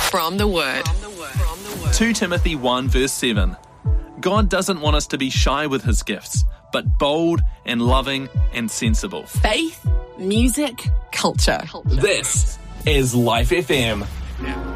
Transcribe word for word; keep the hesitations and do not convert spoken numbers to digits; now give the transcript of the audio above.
From the Word. Second Timothy one verse seven. God doesn't want us to be shy with his gifts, but bold and loving and sensible. Faith, music, culture. This is Life F M.